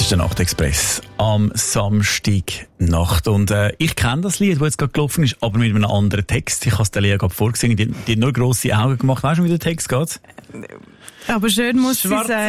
ist der Nachtexpress am Samstagnacht. Und ich kenne das Lied, das jetzt gerade gelaufen ist, aber mit einem anderen Text. Ich habe es der Lea gerade vorgesungen. Die hat nur grosse Augen gemacht. Weißt du, wie der Text geht? Aber schön muss sie sein.